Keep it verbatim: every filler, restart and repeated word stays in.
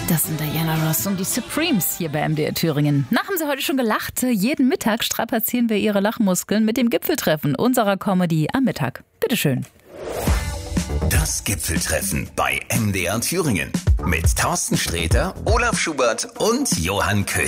Das sind Diana Ross und die Supremes hier bei M D R Thüringen. Na, haben Sie heute schon gelacht? Jeden Mittag strapazieren wir Ihre Lachmuskeln mit dem Gipfeltreffen unserer Comedy am Mittag. Bitteschön. Das Gipfeltreffen bei M D R Thüringen mit Thorsten Sträter, Olaf Schubert und Johann Köhn.